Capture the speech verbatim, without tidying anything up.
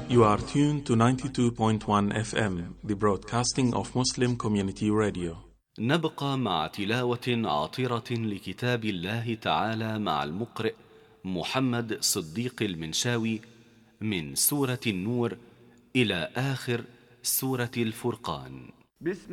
You are tuned to ninety-two point one F M, the broadcasting of Muslim Community Radio. نبقى مع تلاوة عاطرة لكتاب الله تعالى مع المقرئ محمد صديق المنشاوي من سورة النور إلى آخر سورة الفرقان. بسم